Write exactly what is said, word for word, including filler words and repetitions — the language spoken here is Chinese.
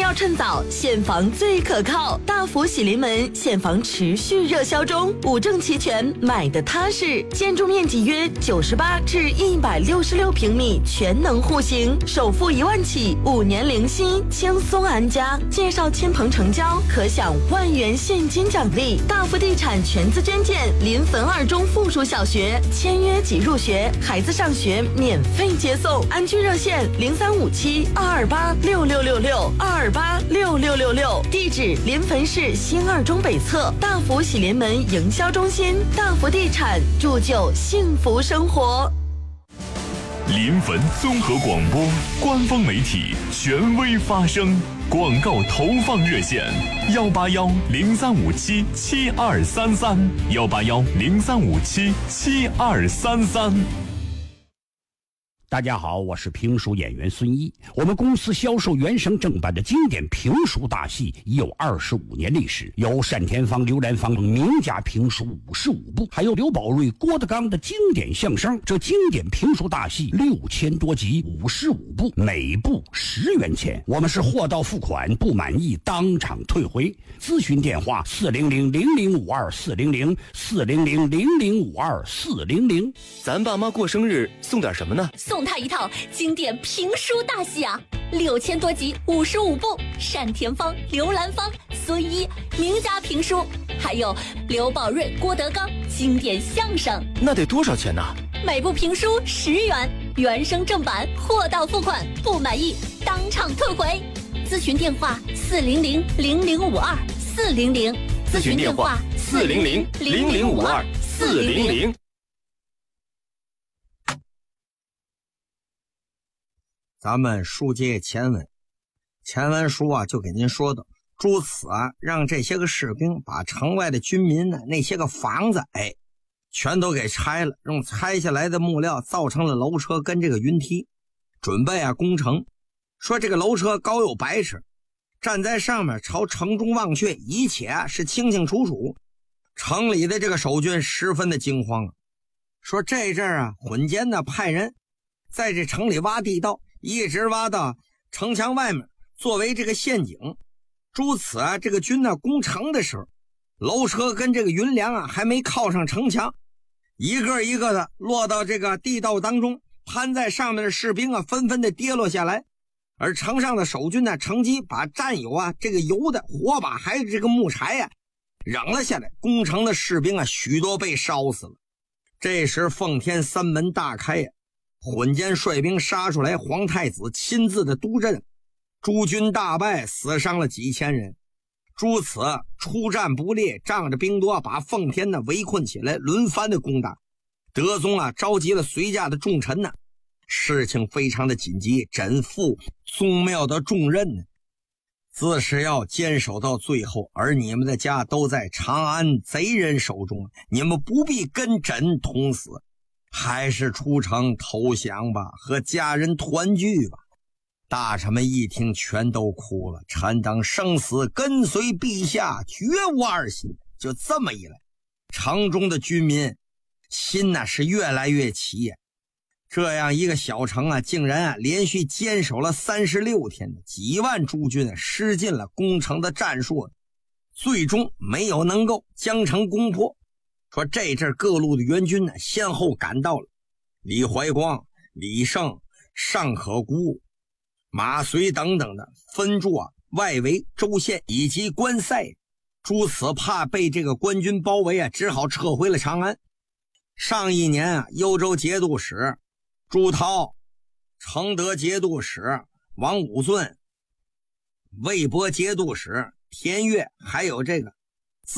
要趁早，现房最可靠。大福喜临门现房持续热销中，五证齐全，买的踏实。建筑面积约九十八至一百六十六平米，全能户型，首付一万起，五年零息，轻松安家。介绍亲朋成交，可享万元现金奖励。大福地产全资捐建临汾二中附属小学，签约即入学，孩子上学免费接送。安居热线零三五七二二八六六六六二二八六六六六，地址临汾市新二中北侧大福喜临门营销中心。大福地产，铸就幸福生活。 临汾综合广播官方媒体，权威发声。广告投放热线：幺八幺零三五七七二三三，幺八幺零三五七七二三三。 大家好，我是评书演员孙一。我们公司销售原声正版的经典评书大戏已有二十五年历史，有单田芳、刘兰芳名家评书五十五部，还有刘宝瑞、郭德纲的经典相声。这经典评书大戏六千多集，五十五部，每部十元钱。我们是货到付款，不满意当场退回。咨询电话：四零零零零五二四零零四零零零零五二四零零。 咱爸妈过生日送点什么呢？ 送他一套经典评书大戏啊，六千多集，五十五部，单田芳、刘兰芳、孙一名家评书，还有刘宝瑞、郭德纲经典相声。 那得多少钱呢？ 每部评书十元，原声正版，货到付款，不满意当场退回。咨询电话：四零零零零五二四零零。 咨询电话：四零零零零五二四零零。 咱们书接前文，前文书啊就给您说的，朱此啊让这些个士兵把城外的军民呢那些个房子哎全都给拆了，用拆下来的木料造成了楼车跟这个云梯，准备啊攻城。说这个楼车高有百尺，站在上面朝城中望去，一切啊是清清楚楚。城里的这个守军十分的惊慌啊，说这阵儿啊混间呢派人在这城里挖地道，一直挖到城墙外面，作为这个陷阱。诸此啊，这个军呢攻城的时候，楼车跟这个云梁啊还没靠上城墙，一个一个的落到这个地道当中，攀在上面的士兵啊纷纷的跌落下来。而城上的守军呢乘机把占有啊这个油的火把还有这个木柴呀、啊、扔了下来，攻城的士兵啊许多被烧死了。这时奉天三门大开呀、啊，混间率兵杀出来，皇太子亲自的督阵，诸军大败，死伤了几千人。诸此出战不烈，仗着兵多，把奉天呢围困起来，轮番的攻打。德宗啊召集了随驾的重臣呢，事情非常的紧急，枕负宗庙的重任呢，自是要坚守到最后。而你们的家都在长安贼人手中，你们不必跟朕同死，还是出城投降吧，和家人团聚吧。大臣们一听全都哭了，臣等生死跟随陛下，绝无二心。就这么一来，城中的军民心呢是越来越齐呀。这样一个小城啊，竟然啊连续坚守了三十六天，几万诸军啊失尽了攻城的战术，最终没有能够将城攻破。说这阵各路的援军呢先后赶到了，李怀光、李胜、尚可孤、马遂等等的分驻啊外围州县以及关塞。诸此怕被这个官军包围啊，只好撤回了长安。上一年啊，幽州节度使朱涛、承德节度使王武尊、魏博节度使田悦，还有这个